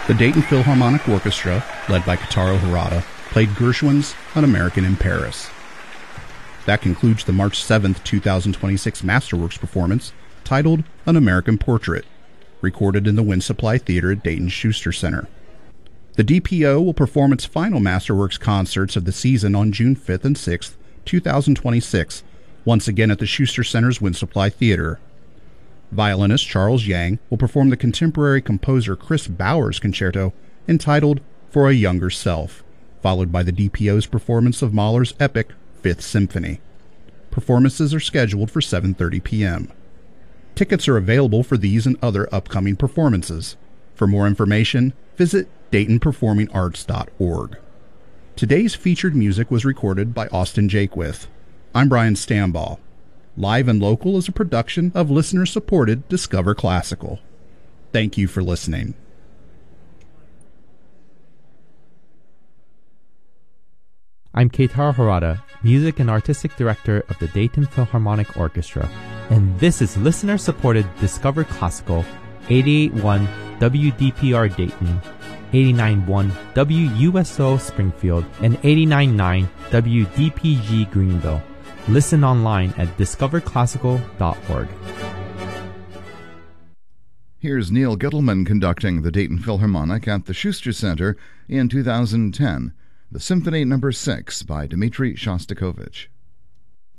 The Dayton Philharmonic Orchestra, led by Kotaro Harada, played Gershwin's An American in Paris. That concludes the March 7th, 2026 Masterworks performance titled An American Portrait, recorded in the Wind Supply Theater at Dayton's Schuster Center. The DPO will perform its final Masterworks concerts of the season on June 5th and 6th, 2026, once again at the Schuster Center's Wind Supply Theater. Violinist Charles Yang will perform the contemporary composer Chris Bauer's concerto entitled For a Younger Self, followed by the DPO's performance of Mahler's epic Fifth Symphony. Performances are scheduled for 7:30 p.m. Tickets are available for these and other upcoming performances. For more information, visit DaytonPerformingArts.org. Today's featured music was recorded by Austin Jakewith. I'm Brian Stambaugh. Live and Local is a production of listener-supported Discover Classical. Thank you for listening. I'm Kotaro Harada, Music and Artistic Director of the Dayton Philharmonic Orchestra, and this is listener-supported Discover Classical, 88.1 WDPR Dayton, 89.1 WUSO Springfield, and 89.9 WDPG Greenville. Listen online at discoverclassical.org. Here's Neil Gittleman conducting the Dayton Philharmonic at the Schuster Center in 2010, the Symphony No. 6 by Dmitri Shostakovich.